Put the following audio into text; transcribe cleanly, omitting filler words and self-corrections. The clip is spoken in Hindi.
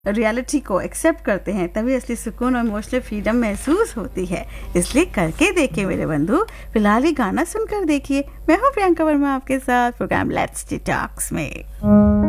रियलिटी को एक्सेप्ट करते हैं तभी असली सुकून और इमोशनल फ्रीडम महसूस होती है। इसलिए करके देखिए मेरे बंधु। फिलहाल ही गाना सुनकर देखिए। मैं हूँ प्रियंका वर्मा आपके साथ प्रोग्राम लेट्स डिटॉक्स में।